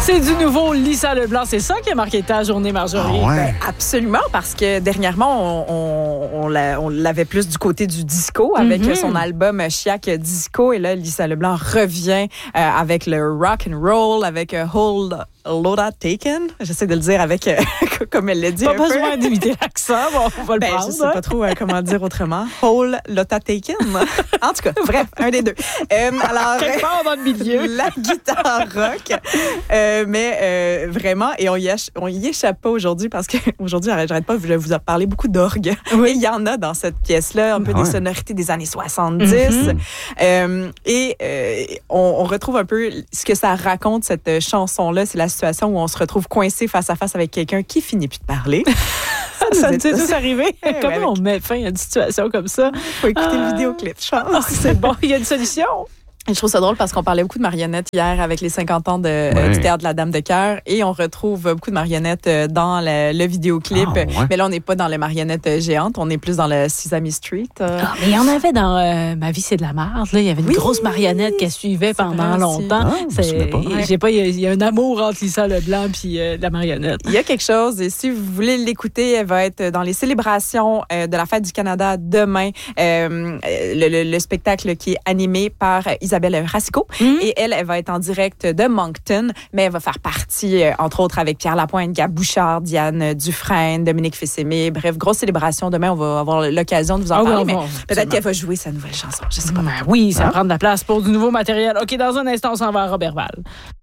C'est du nouveau Lisa Leblanc. C'est ça qui a marqué ta journée, Marjorie. Ah ouais. Absolument, parce que dernièrement, on l'avait plus du côté du disco avec son album Chiac Disco. Et là, Lisa Leblanc revient avec le rock and roll, avec Hold Lotta Taken. J'essaie de le dire avec, comme elle l'a dit. Pas besoin d'imiter l'accent, on va le prendre. Je sais pas trop comment dire autrement. Hold Lotta Taken. En tout cas, bref, un des deux. Alors, quelque part dans le milieu. La guitare rock. Mais vraiment, et on y échappe pas aujourd'hui parce qu'aujourd'hui, j'arrête pas, je vous ai parlé beaucoup d'orgue. Oui. Et il y en a dans cette pièce-là, un peu des sonorités des années 70. On retrouve un peu ce que ça raconte, cette chanson-là. C'est la situation où on se retrouve coincé face à face avec quelqu'un qui finit plus de parler. Ça nous est tous arrivé. Comment on met fin à une situation comme ça? Il faut écouter le vidéoclip, je pense. C'est bon, il y a une solution. Et je trouve ça drôle parce qu'on parlait beaucoup de marionnettes hier avec les 50 ans du Théâtre de la Dame de Cœur et on retrouve beaucoup de marionnettes dans le vidéoclip. Mais là, on n'est pas dans les marionnettes géantes, on est plus dans le Sesame Street. Mais il y en avait dans Ma vie, c'est de la merde. Il y avait une grosse marionnette qui suivait pendant longtemps. Il y a un amour entre Lisa Leblanc et la marionnette. Il y a quelque chose, et si vous voulez l'écouter, elle va être dans les célébrations de la Fête du Canada demain. Le spectacle qui est animé par Isabelle Racicot. Et elle va être en direct de Moncton, mais elle va faire partie, entre autres, avec Pierre Lapointe, Gab Bouchard, Diane Dufresne, Dominique Fils-Aimé. Bref, grosse célébration. Demain, on va avoir l'occasion de vous en parler, mais peut-être qu'elle va jouer sa nouvelle chanson. Je sais pas. Oui, ça prend de la place pour du nouveau matériel. OK, dans un instant, on s'en va à Robertval.